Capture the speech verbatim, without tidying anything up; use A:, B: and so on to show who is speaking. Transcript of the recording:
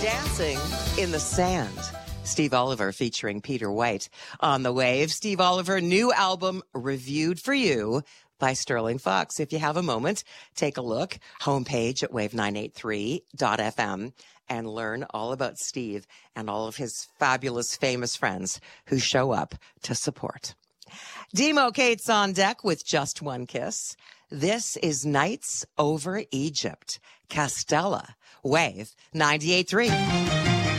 A: Dancing in the Sand. Steve Oliver featuring Peter White on the Wave. Steve Oliver, new album reviewed for you by Sterling Fox. If you have a moment, take a look. Homepage at wave nine eight three dot f m and learn all about Steve and all of his fabulous, famous friends who show up to support. Demo Kate's on deck with Just One Kiss. This is Nights Over Egypt. Castella. Wave ninety-eight point three.